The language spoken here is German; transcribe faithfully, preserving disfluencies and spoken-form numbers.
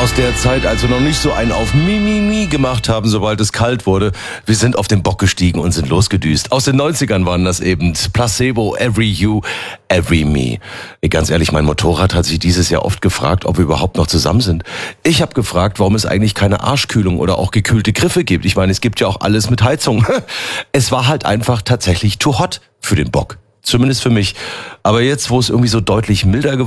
Aus der Zeit, als wir noch nicht so einen auf Mimimi gemacht haben, sobald es kalt wurde. Wir sind auf den Bock gestiegen und sind losgedüst. Aus den neunzigern waren das eben Placebo, Every You, Every Me. Ganz ehrlich, mein Motorrad hat sich dieses Jahr oft gefragt, ob wir überhaupt noch zusammen sind. Ich habe gefragt, warum es eigentlich keine Arschkühlung oder auch gekühlte Griffe gibt. Ich meine, es gibt ja auch alles mit Heizung. Es war halt einfach tatsächlich too hot für den Bock. Zumindest für mich. Aber jetzt, wo es irgendwie so deutlich milder geworden